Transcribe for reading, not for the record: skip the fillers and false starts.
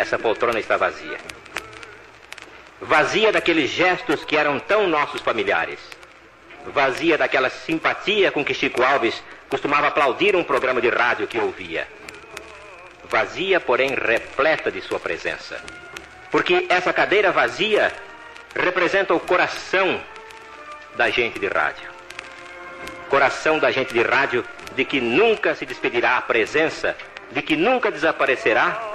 essa poltrona está vazia. Vazia daqueles gestos que eram tão nossos familiares. Vazia daquela simpatia com que Chico Alves costumava aplaudir um programa de rádio que ouvia. Vazia, porém repleta de sua presença. Porque essa cadeira vazia representa o coração da gente de rádio. Coração da gente de rádio, de que nunca se despedirá a presença, de que nunca desaparecerá